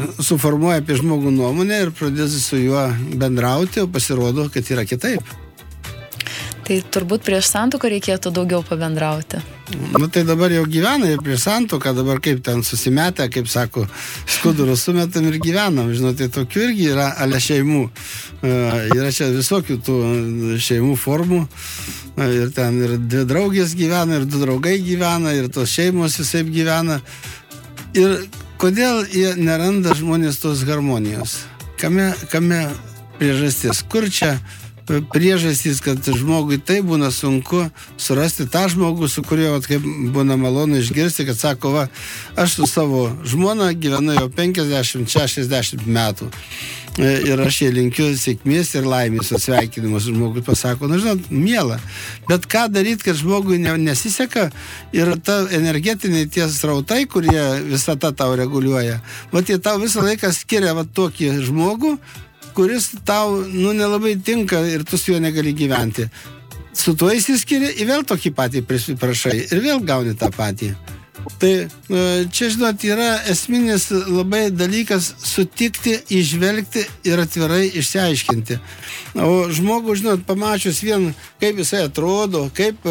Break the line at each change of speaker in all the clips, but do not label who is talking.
suformuoja apie žmogų nuomonę ir pradės su juo bendrauti, o pasirodo, kad yra kitaip.
Tai turbūt prieš santuoką reikėtų daugiau pabendrauti.
Nu tai dabar jau gyvena ir prieš santuoką, dabar kaip ten susimetę, kaip sako, skudurus sumetam ir gyvenam. Žinote, tokių irgi yra ale šeimų. Yra čia visokių tų šeimų formų. Ir ten ir dvi draugės gyvena, ir du draugai gyvena, ir tos šeimos visai gyvena. Ir kodėl jie neranda žmonės tos harmonijos? Kame priežastis? Kur čia priežastys, kad žmogui tai būna sunku surasti tą žmogų, su kuriuo, kaip būna malonu išgirsti, kad sako, va, aš su savo žmona gyvenu jau 50-60 metų. Ir aš jai linkiu sėkmės ir laimės, atsveikinimus. Žmogus pasako, žinot, miela, bet ką daryti, kad žmogui nesiseka ir ta energetiniai tie srautai, kurie visata tau reguliuoja, va, jie tau visą laiką skiria va tokį žmogų, kuris tau, nelabai tinka ir tu su juo negali gyventi. Su tuo įsiskiri ir vėl tokį patį prašai ir vėl gauni tą patį. Tai čia, žinot, yra esminis labai dalykas sutikti, išvelgti ir atvirai išsiaiškinti. O žmogų, žinot, pamačius vien, kaip jisai atrodo, kaip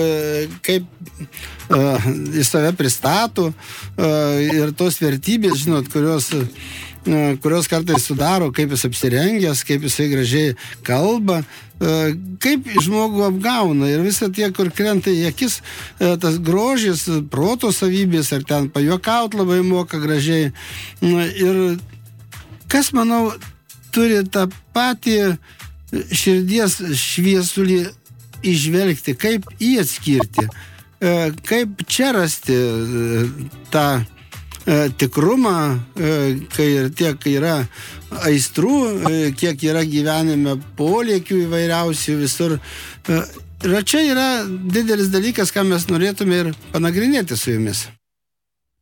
jis save pristato ir tos vertybės, žinot, kurios kartais sudaro, kaip jis apsirengęs, kaip jisai gražiai kalba, kaip žmogų apgauna ir visą tie, kur krenta į akis, tas grožis, proto savybės, ar ten pajuokaut labai moka gražiai. Ir kas, manau, turi tą patį širdies šviesulį išvelgti, kaip jį atskirti, kaip čia rasti tą tikrumą, kai ir tiek yra aistrų, kiek yra gyvenime polėkių įvairiausių visur. Ir čia yra didelis dalykas, ką mes norėtume ir panagrinėti su jumis.